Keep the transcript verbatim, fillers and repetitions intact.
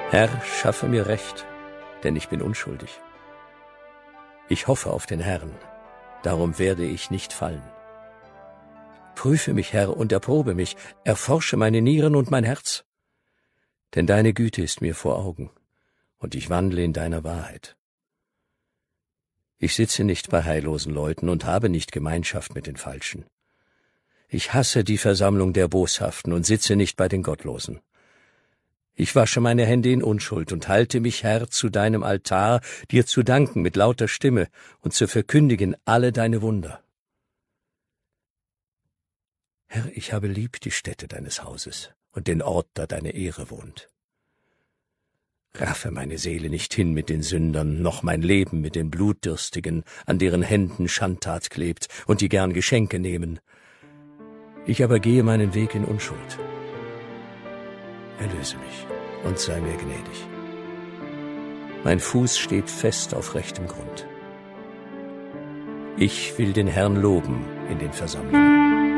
Herr, schaffe mir Recht, denn ich bin unschuldig. Ich hoffe auf den Herrn, darum werde ich nicht fallen. Prüfe mich, Herr, und erprobe mich, erforsche meine Nieren und mein Herz. Denn deine Güte ist mir vor Augen, und ich wandle in deiner Wahrheit. Ich sitze nicht bei heillosen Leuten und habe nicht Gemeinschaft mit den Falschen. Ich hasse die Versammlung der Boshaften und sitze nicht bei den Gottlosen. Ich wasche meine Hände in Unschuld und halte mich, Herr, zu deinem Altar, dir zu danken mit lauter Stimme und zu verkündigen alle deine Wunder. Herr, ich habe lieb die Stätte deines Hauses und den Ort, da deine Ehre wohnt. Raffe meine Seele nicht hin mit den Sündern, noch mein Leben mit den Blutdürstigen, an deren Händen Schandtat klebt und die gern Geschenke nehmen. Ich aber gehe meinen Weg in Unschuld. Erlöse mich und sei mir gnädig. Mein Fuß steht fest auf rechtem Grund. Ich will den Herrn loben in den Versammlungen.